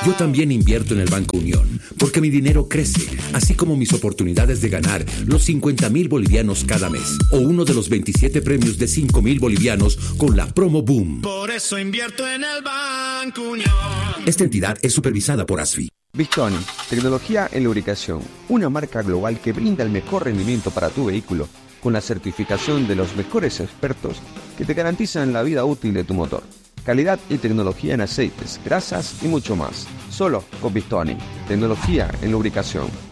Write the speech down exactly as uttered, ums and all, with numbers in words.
Yo también invierto en el Banco Unión, porque mi dinero crece, así como mis oportunidades de ganar los cincuenta mil bolivianos cada mes, o uno de los veintisiete premios de cinco mil bolivianos con la promo Boom. Por eso invierto en el Banco Unión. Esta entidad es supervisada por A S F I. Bistoni, tecnología en lubricación, una marca global que brinda el mejor rendimiento para tu vehículo, con la certificación de los mejores expertos que te garantizan la vida útil de tu motor. Calidad y tecnología en aceites, grasas y mucho más. Solo con Bistoni, tecnología en lubricación.